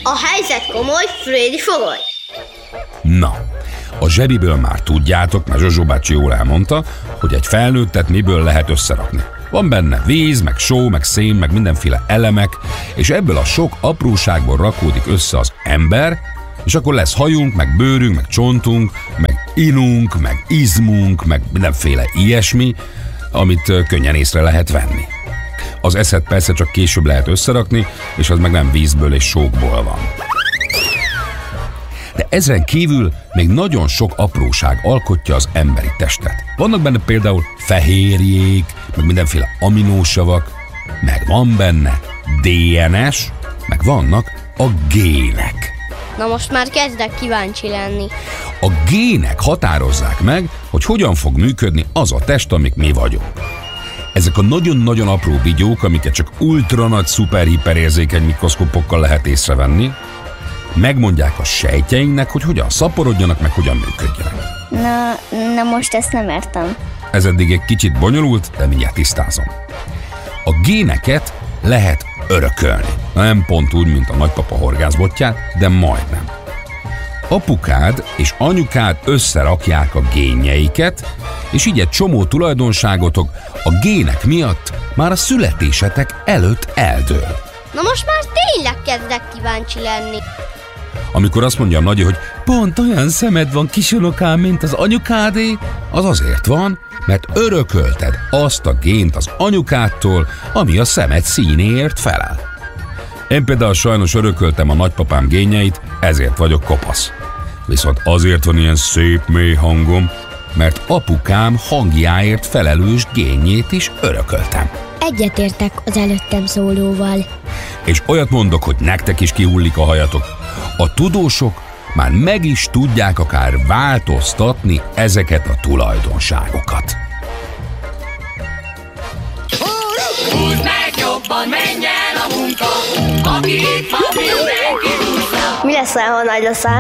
A helyzet komoly, Frédi fogoly. Na, a zsebiből már tudjátok, mert Zsozsó bácsi jól elmondta, hogy egy felnőttet miből lehet összerakni. Van benne víz, meg só, meg szén, meg mindenféle elemek, és ebből a sok apróságból rakódik össze az ember, és akkor lesz hajunk, meg bőrünk, meg csontunk, meg inunk, meg izmunk, meg mindenféle ilyesmi, amit könnyen észre lehet venni. Az eszet persze csak később lehet összerakni, és az meg nem vízből és sókból van. De ezen kívül még nagyon sok apróság alkotja az emberi testet. Vannak benne például fehérjék, meg mindenféle aminósavak, meg van benne DNS, meg vannak a gének. Na most már kezdek kíváncsi lenni. A gének határozzák meg, hogy hogyan fog működni az a test, amik mi vagyunk. Ezek a nagyon-nagyon apró bigyók, amiket csak ultra nagy szuper-hiperérzékeny mikroszkópokkal lehet észrevenni, megmondják a sejtjeinknek, hogy hogyan szaporodjanak, meg hogyan működjenek. Na most ezt nem értem. Ez eddig egy kicsit bonyolult, de mindjárt tisztázom. A géneket lehet örökölni. Nem pont úgy, mint a nagypapa horgászbotját, de majdnem. Apukád és anyukád összerakják a génjeiket, és így egy csomó tulajdonságotok a gének miatt már a születésetek előtt eldől. Na most már tényleg kezdek kíváncsi lenni. Amikor azt mondja a nagyi, hogy pont olyan szemed van, kisunokám, mint az anyukádé, az azért van, mert örökölted azt a gént az anyukádtól, ami a szemed színéért felel. Én például sajnos örököltem a nagypapám génjeit, ezért vagyok kopasz. Viszont azért van ilyen szép mély hangom, mert apukám hangjáért felelős génjét is örököltem. Egyetértek az előttem szólóval. És olyat mondok, hogy nektek is kihullik a hajatok. A tudósok már meg is tudják akár változtatni ezeket a tulajdonságokat. Húzd meg jobban, menj el a munka, aki itt van, mindenki húzza. Mi leszel, ha nagy leszel?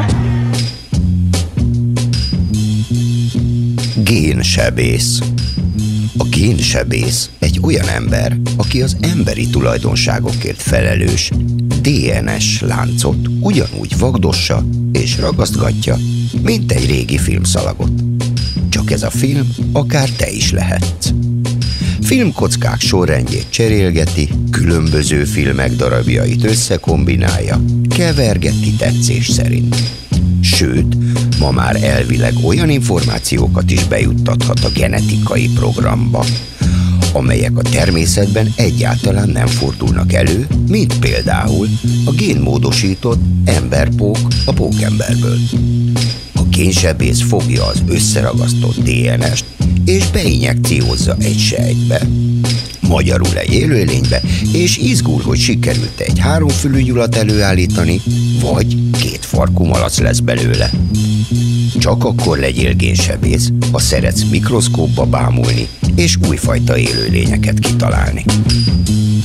Génsebész. A génsebész egy olyan ember, aki az emberi tulajdonságokért felelős DNS láncot ugyanúgy vagdossa és ragasztgatja, mint egy régi filmszalagot. Csak ez a film akár te is lehetsz. Filmkockák sorrendjét cserélgeti, különböző filmek darabjait összekombinálja, kevergeti tetszés szerint. Sőt, ma már elvileg olyan információkat is bejuttathat a genetikai programba, amelyek a természetben egyáltalán nem fordulnak elő, mint például a génmódosított emberpók a pókemberből. A génsebész fogja az összeragasztott DNS-t és beinjekciózza egy sejtbe, magyarul egy élőlénybe, és izgul, hogy sikerült egy 3 fülű nyulat előállítani, vagy 2 farkú malac lesz belőle. Csak akkor legyél génsebész, ha szeretsz mikroszkópba bámulni, és újfajta élőlényeket kitalálni.